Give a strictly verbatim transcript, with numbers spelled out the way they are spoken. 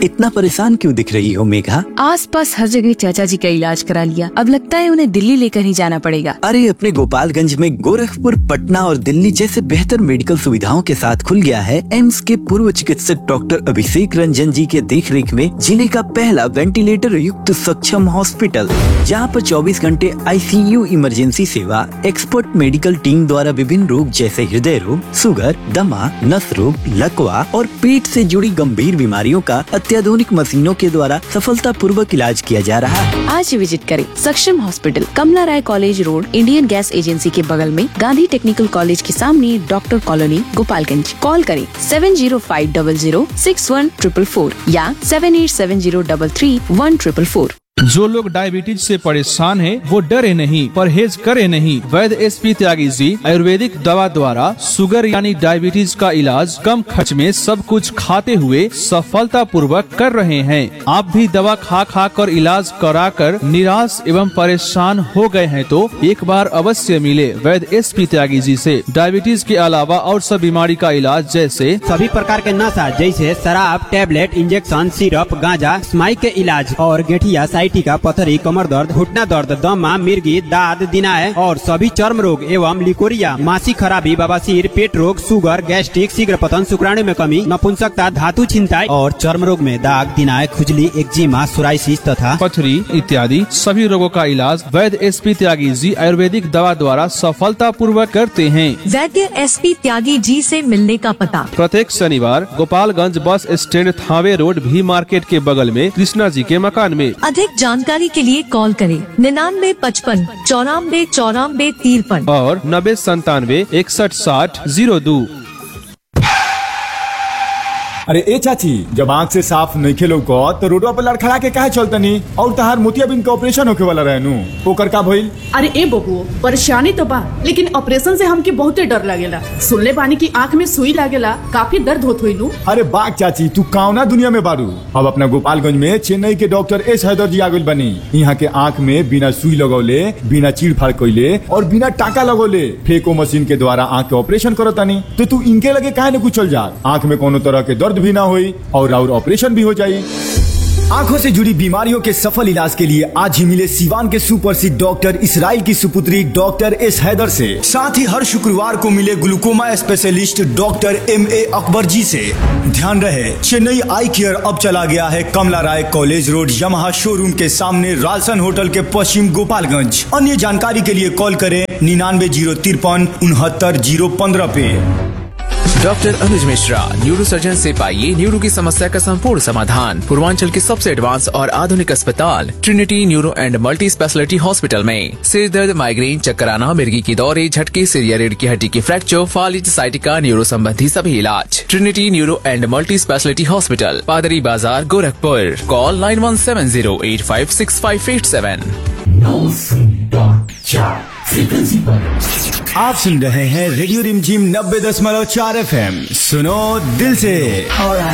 इतना परेशान क्यों दिख रही हो मेघा? आस पास हर जगह चाचा जी का इलाज करा लिया, अब लगता है उन्हें दिल्ली लेकर ही जाना पड़ेगा। अरे अपने गोपालगंज में गोरखपुर, पटना और दिल्ली जैसे बेहतर मेडिकल सुविधाओं के साथ खुल गया है एम्स के पूर्व चिकित्सक डॉक्टर अभिषेक रंजन जी के देखरेख में जिले का पहला वेंटिलेटर युक्त सक्षम हॉस्पिटल, जहाँ पर चौबीस घंटे आईसीयू इमरजेंसी सेवा, एक्सपर्ट मेडिकल टीम द्वारा विभिन्न रोग जैसे हृदय रोग, शुगर, दमा, नस रोग, लकवा और पेट से जुड़ी गंभीर बीमारियों का अत्याधुनिक मशीनों के द्वारा सफलता पूर्वक इलाज किया जा रहा है। आज विजिट करें सक्षम हॉस्पिटल, कमला राय college road, Indian gas agency के बगल में, गांधी टेक्निकल कॉलेज के सामने, डॉक्टर कॉलोनी, गोपालगंज। कॉल करें सेवन zero five double zero six वन ट्रिपल फोर या सेवन at seven zero double three one triple फोर। जो लोग डायबिटीज से परेशान हैं, वो डरे नहीं, परहेज करे नहीं। वैद्य एसपी त्यागी जी आयुर्वेदिक दवा द्वारा शुगर यानी डायबिटीज का इलाज कम खर्च में सब कुछ खाते हुए सफलता पूर्वक कर रहे हैं। आप भी दवा खा खा कर इलाज करा कर निराश एवं परेशान हो गए हैं तो एक बार अवश्य मिले वैद्य एसपी त्यागी जी से। डायबिटीज के अलावा और सब बीमारी का इलाज जैसे सभी प्रकार के नशा जैसे शराब, टेबलेट, इंजेक्शन, सिरप, गांजा, स्माइक के इलाज और गेठिया, टीका, पथरी, कमर दर्द, घुटना दर्द, दमा, मिर्गी, दाद, दिनाय और सभी चर्म रोग एवं लिकोरिया, मासिक खराबी, बवासीर, पेट रोग, शुगर, गैस्ट्रिक, शीघ्र पतन, शुक्राणु में कमी, नपुंसकता, धातु छिंताई और चर्म रोग में दाग, दिनाय, खुजली, एक्जिमा, सोराइसिस तथा पथरी इत्यादि सभी रोगों का इलाज वैद्य एसपी त्यागी जी आयुर्वेदिक दवा द्वारा सफलता पूर्वक करते हैं। वैद्य एसपी त्यागी जी से मिलने का पता प्रत्येक शनिवार Gopalganj bus stand, Thawe road, भी मार्केट के बगल में, कृष्णा जी के मकान में। अधिक जानकारी के लिए कॉल करें निन्यानवे पचपन चौरानवे चौरानवे तिरपन और नब्बे संतानवे इकसठ साठ जीरो दो। अरे ए चाची, जब आँख से साफ नहीं खेलो को तो रोडवा पर लड़खड़ा के काहे चलतनी? और तहार मोतियाबिंद का ऑपरेशन होके वाला रहनु, ओकर का भइल? अरे ए बबुओ, परेशानी तो बा, लेकिन ऑपरेशन से हमके बहुते डर लगेला। सुनले बानी की आँख में सुई लागेला, काफी दर्द होत होई नु। अरे बाग चाची, तू काउना दुनिया में बारू। अब अपना गोपालगंज में चेन्नई के डॉक्टर एस हैदर जी आगुल बनी। यहाँ के आँख में बिना सुई लगौले, बिना चीड़ फाड़ कइले और बिना टाका लगौले फेको मशीन के द्वारा आँख के ऑपरेशन करतानी। तो तू इनके लगे काहे न कुछ चल जा, आँख में कोनो तरह के दर्द भी ना होई और और ऑपरेशन भी हो जाये। आंखों से जुड़ी बीमारियों के सफल इलाज के लिए आज ही मिले सिवान के सुप्रसिद्ध डॉक्टर इसराइल की सुपुत्री डॉक्टर एस हैदर से। साथ ही हर शुक्रवार को मिले glaucoma specialist doctor M A Akbar जी से। ध्यान रहे, चेन्नई आई केयर अब चला गया है कमला राय कॉलेज रोड, यमहा शोरूम के सामने, रालसन होटल के पश्चिम, गोपालगंज। अन्य जानकारी के लिए कॉल करें निन्यानवे जीरो तिरपन उनहत्तर जीरो पंद्रह पे। डॉक्टर अनुज मिश्रा, न्यूरो सर्जन से पाइए न्यूरो की समस्या का संपूर्ण समाधान। पूर्वांचल के सबसे एडवांस और आधुनिक अस्पताल Trinity neuro and multi speciality hospital में सिर दर्द, माइग्रेन, चक्कर आना, मिर्गी की दौरे, झटके, सिर या रीढ़ की हड्डी की फ्रैक्चर, फालिज, साइटिका, न्यूरो संबंधी सभी इलाज। Trinity neuro and multi speciality hospital, पादरी बाजार, Gorakhpur. Call nine one seven zero at five six five at सेवन। आप सुन रहे हैं रेडियो रिमझिम नब्बे दशमलव चार एफ एम। सुनो दिल से।